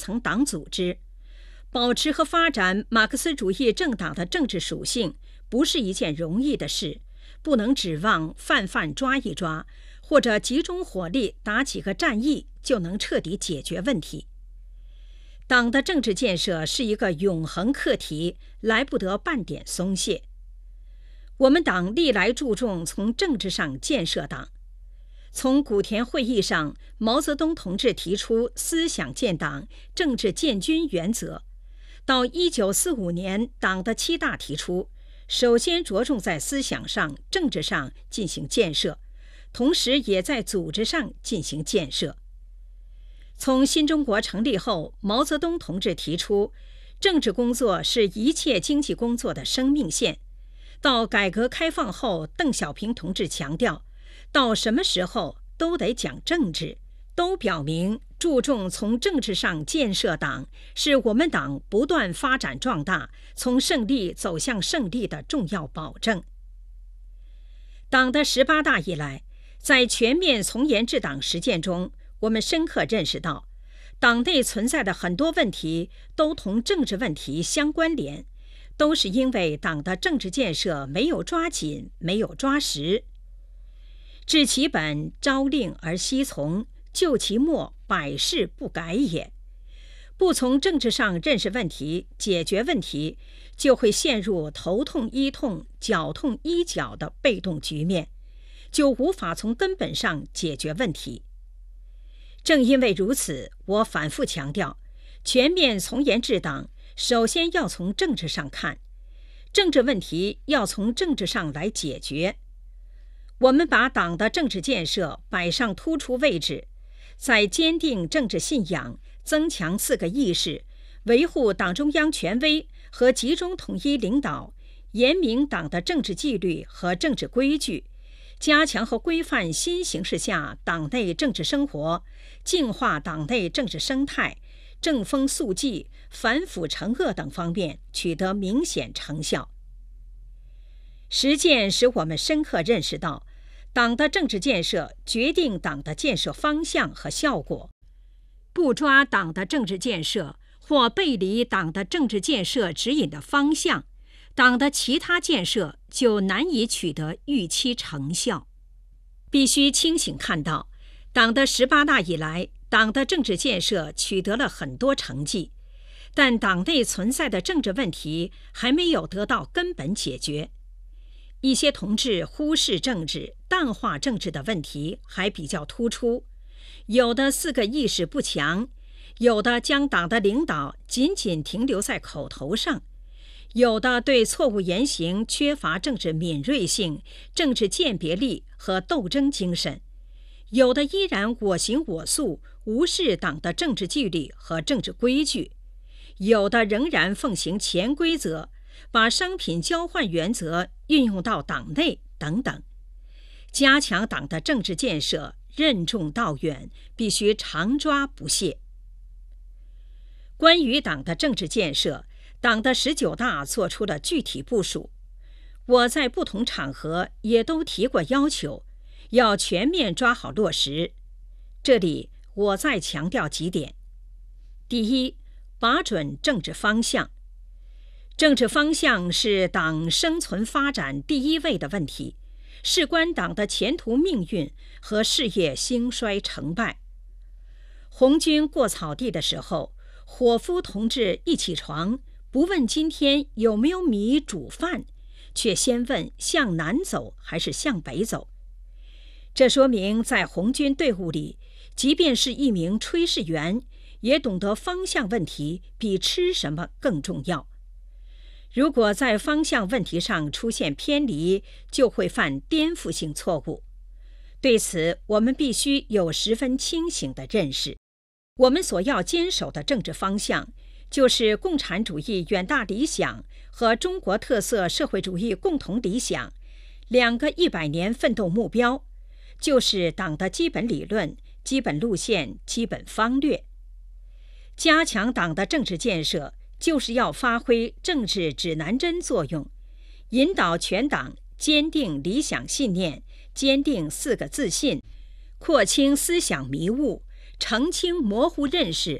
层党组织。保持和发展马克思主义政党的政治属性不是一件容易的事，不能指望泛泛抓一抓，或者集中火力打几个战役就能彻底解决问题。党的政治建设是一个永恒课题，来不得半点松懈。我们党历来注重从政治上建设党。从古田会议上，毛泽东同志提出思想建党、政治建军原则，到1945年党的7大提出，首先着重在思想上、政治上进行建设，同时也在组织上进行建设。从新中国成立后，毛泽东同志提出政治工作是一切经济工作的生命线，到改革开放后，邓小平同志强调到什么时候都得讲政治，都表明注重从政治上建设党是我们党不断发展壮大、从胜利走向胜利的重要保证。党的18大以来，在全面从严治党实践中，我们深刻认识到，党内存在的很多问题都同政治问题相关联，都是因为党的政治建设没有抓紧，没有抓实。治其本，朝令而夕从，就其末，百事不改也。不从政治上认识问题、解决问题，就会陷入头痛医痛、脚痛医脚的被动局面，就无法从根本上解决问题。正因为如此，我反复强调，全面从严治党，首先要从政治上看，政治问题要从政治上来解决。我们把党的政治建设摆上突出位置，在坚定政治信仰、增强4个意识、维护党中央权威和集中统一领导、严明党的政治纪律和政治规矩，加强和规范新形势下党内政治生活，净化党内政治生态，正风肃纪、反腐惩恶等方面取得明显成效。实践使我们深刻认识到，党的政治建设决定党的建设方向和效果。不抓党的政治建设，或背离党的政治建设指引的方向，党的其他建设就难以取得预期成效。必须清醒看到，党的18大以来，党的政治建设取得了很多成绩，但党内存在的政治问题还没有得到根本解决。一些同志忽视政治、淡化政治的问题还比较突出，有的4个意识不强，有的将党的领导仅仅停留在口头上，有的对错误言行缺乏政治敏锐性、政治鉴别力和斗争精神，有的依然我行我素，无视党的政治纪律和政治规矩，有的仍然奉行潜规则，把商品交换原则运用到党内等等。加强党的政治建设，任重道远，必须常抓不懈。关于党的政治建设，党的19大做出了具体部署。我在不同场合也都提过要求，要全面抓好落实。这里我再强调几点。第一，把准政治方向。政治方向是党生存发展第一位的问题，事关党的前途命运和事业兴衰成败。红军过草地的时候，伙夫同志一起床，不问今天有没有米煮饭，却先问向南走还是向北走。这说明在红军队伍里，即便是一名炊事员，也懂得方向问题比吃什么更重要。如果在方向问题上出现偏离，就会犯颠覆性错误。对此，我们必须有十分清醒的认识。我们所要坚守的政治方向，就是共产主义远大理想和中国特色社会主义共同理想，2个100年奋斗目标，就是党的基本理论、基本路线、基本方略。加强党的政治建设，就是要发挥政治指南针作用，引导全党坚定理想信念，坚定4个自信，廓清思想迷雾，澄清模糊认识，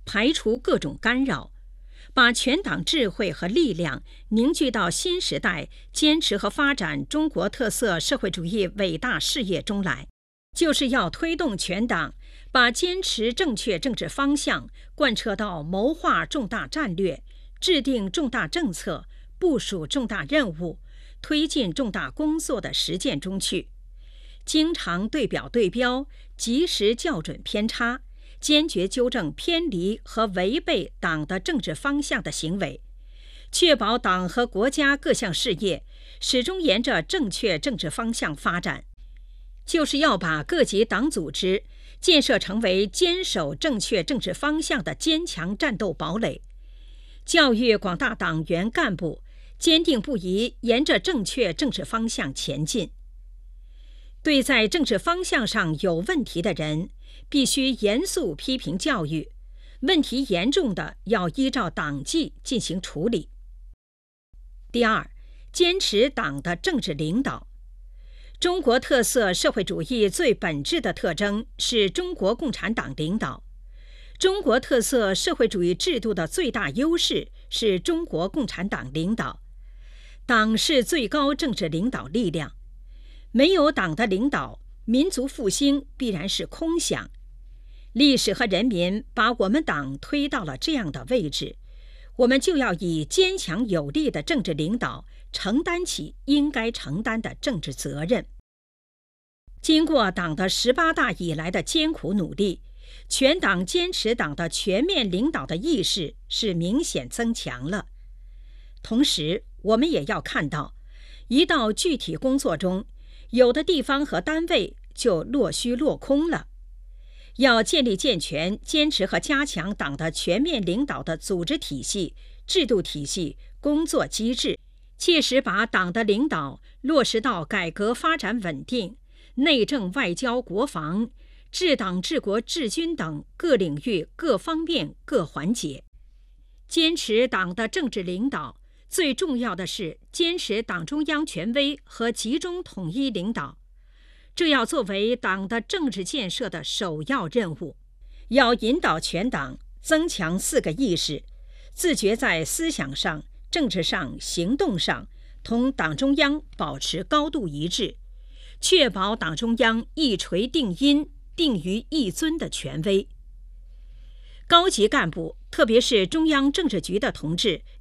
排除各种干扰，把全党智慧和力量凝聚到新时代坚持和发展中国特色社会主义伟大事业中来，就是要推动全党把坚持正确政治方向贯彻到谋划重大战略、制定重大政策、部署重大任务、推进重大工作的实践中去，经常对表对标，及时校准偏差，坚决纠正偏离和违背党的政治方向的行为，确保党和国家各项事业始终沿着正确政治方向发展，就是要把各级党组织建设成为坚守正确政治方向的坚强战斗堡垒，教育广大党员干部坚定不移沿着正确政治方向前进。对在政治方向上有问题的人，必须严肃批评教育，问题严重的要依照党纪进行处理。第二，坚持党的政治领导。中国特色社会主义最本质的特征是中国共产党领导。中国特色社会主义制度的最大优势是中国共产党领导。党是最高政治领导力量，没有党的领导，民族复兴必然是空想。历史和人民把我们党推到了这样的位置，我们就要以坚强有力的政治领导承担起应该承担的政治责任。经过党的18大以来的艰苦努力，全党坚持党的全面领导的意识是明显增强了。同时，我们也要看到，一到具体工作中，有的地方和单位就落虚落空了。要建立健全、坚持和加强党的全面领导的组织体系、制度体系、工作机制，切实把党的领导落实到改革发展稳定、内政外交国防、治党治国治军等各领域各方面各环节。坚持党的政治领导，最重要的是坚持党中央权威和集中统一领导，这要作为党的政治建设的首要任务。要引导全党增强4个意识，自觉在思想上、政治上、行动上同党中央保持高度一致，确保党中央一锤定音、定于一尊的权威。高级干部，特别是中央政治局的同志，